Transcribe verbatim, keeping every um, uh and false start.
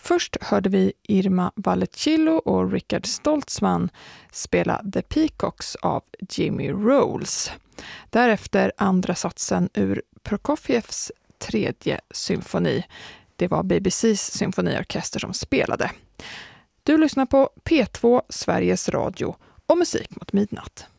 Först hörde vi Irma Vallecillo och Richard Stoltzman spela The Peacocks av Jimmy Rolls. Därefter andra satsen ur Prokofievs tredje symfoni. Det var B B C:s symfoniorkester som spelade. Du lyssnar på P två Sveriges Radio och Musik mot midnatt.